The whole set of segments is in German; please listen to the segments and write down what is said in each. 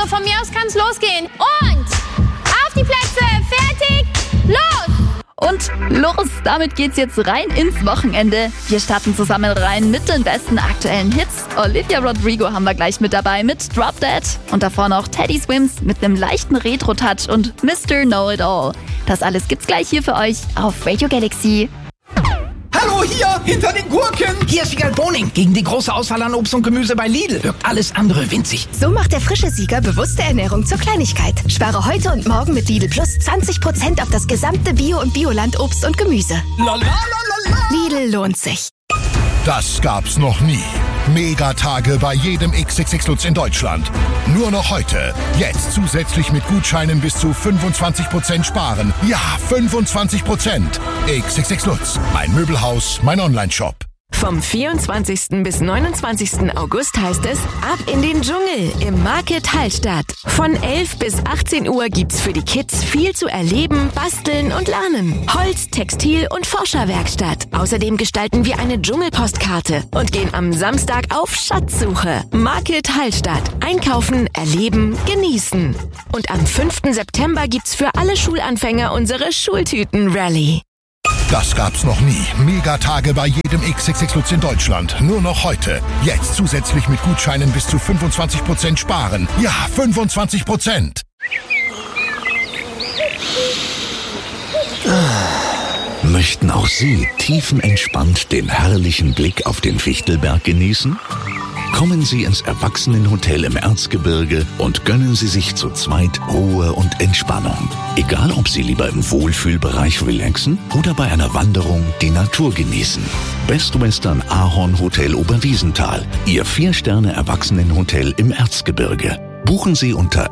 Also von mir aus kann's losgehen. Und auf die Plätze, fertig, los! Und los, damit geht's jetzt rein ins Wochenende. Wir starten zusammen rein mit den besten aktuellen Hits. Olivia Rodrigo haben wir gleich mit dabei mit Drop Dead. Und davor noch Teddy Swims mit einem leichten Retro-Touch und Mr. Know-It-All. Das alles gibt's gleich hier für euch auf Radio Galaxy. Hallo, hier, hinter den Gurken. Hier ist Wiegald Boning. Gegen die große Auswahl an Obst und Gemüse bei Lidl wirkt alles andere winzig. So macht der frische Sieger bewusste Ernährung zur Kleinigkeit. Spare heute und morgen mit Lidl Plus 20% auf das gesamte Bio- und Bioland-Obst und Gemüse. Lidl lohnt sich. Das gab's noch nie. Megatage bei jedem XXX Lutz in Deutschland. Nur noch heute. Jetzt zusätzlich mit Gutscheinen bis zu 25% sparen. Ja, 25%. XXX Lutz. Mein Möbelhaus, mein Onlineshop. Vom 24. bis 29. August heißt es ab in den Dschungel im Market Hallstatt. Von 11 bis 18 Uhr gibt's für die Kids viel zu erleben, basteln und lernen. Holz-, Textil- und Forscherwerkstatt. Außerdem gestalten wir eine Dschungelpostkarte und gehen am Samstag auf Schatzsuche. Market Hallstatt. Einkaufen, erleben, genießen. Und am 5. September gibt's für alle Schulanfänger unsere Schultüten-Rallye. Das gab's noch nie. Megatage bei jedem XXX Lutz in Deutschland. Nur noch heute. Jetzt zusätzlich mit Gutscheinen bis zu 25% sparen. Ja, 25%. Möchten auch Sie tiefenentspannt den herrlichen Blick auf den Fichtelberg genießen? Kommen Sie ins Erwachsenenhotel im Erzgebirge und gönnen Sie sich zu zweit Ruhe und Entspannung. Egal, ob Sie lieber im Wohlfühlbereich relaxen oder bei einer Wanderung die Natur genießen. Best Western Ahorn Hotel Oberwiesenthal, Ihr 4-Sterne-Erwachsenenhotel im Erzgebirge. Buchen Sie unter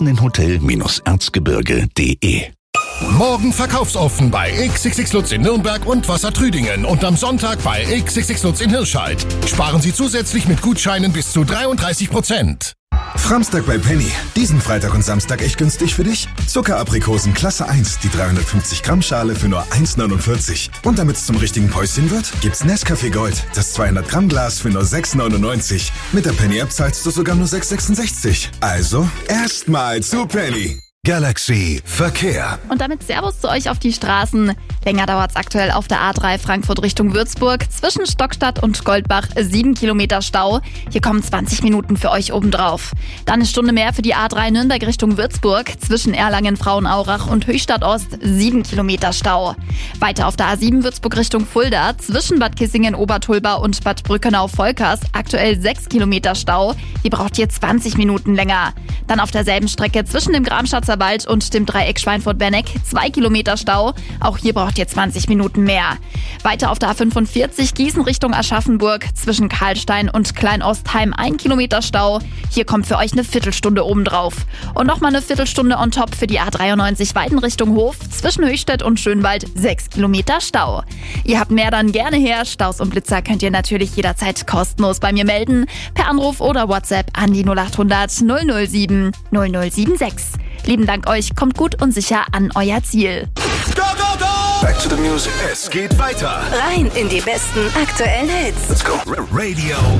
erwachsenenhotel-erzgebirge.de. Morgen verkaufsoffen bei XXX Lutz in Nürnberg und Wassertrüdingen und am Sonntag bei XXX Lutz in Hirscheid. Sparen Sie zusätzlich mit Gutscheinen bis zu 33%. Framstag bei Penny. Diesen Freitag und Samstag echt günstig für dich? Zuckeraprikosen Klasse 1, die 350 Gramm Schale für nur 1,49. Und damit es zum richtigen Päuschen wird, gibt's Nescafé Gold, das 200 Gramm Glas für nur 6,99. Mit der Penny App zahlst du sogar nur 6,66. Also erstmal zu Penny. Galaxy Verkehr. Und damit Servus zu euch auf die Straßen. Länger dauert's aktuell auf der A3 Frankfurt Richtung Würzburg. Zwischen Stockstadt und Goldbach 7 Kilometer Stau. Hier kommen 20 Minuten für euch obendrauf. Dann eine Stunde mehr für die A3 Nürnberg Richtung Würzburg. Zwischen Erlangen, Frauenaurach und Höchstadt Ost 7 Kilometer Stau. Weiter auf der A7 Würzburg Richtung Fulda. Zwischen Bad Kissingen, Obertulba und Bad Brückenau-Volkers aktuell 6 Kilometer Stau. Ihr braucht hier 20 Minuten länger. Dann auf derselben Strecke zwischen dem Gramschatzer Wald und dem Dreieck Schweinfurt-Berneck 2 Kilometer Stau. Auch hier braucht ihr 20 Minuten mehr. Weiter auf der A45 Gießen Richtung Aschaffenburg. Zwischen Karlstein und Kleinostheim 1 Kilometer Stau. Hier kommt für euch eine Viertelstunde obendrauf. Und nochmal eine Viertelstunde on top für die A93 Weiden Richtung Hof. Zwischen Höchstädt und Schönwald 6 Kilometer Stau. Ihr habt mehr, dann gerne her. Staus und Blitzer könnt ihr natürlich jederzeit kostenlos bei mir melden. Per Anruf oder WhatsApp an die 0800 007 0076. Lieben Dank euch, kommt gut und sicher an euer Ziel. Go, go, go! Back to the music. Es geht weiter. Rein in die besten aktuellen Hits. Let's go. Radio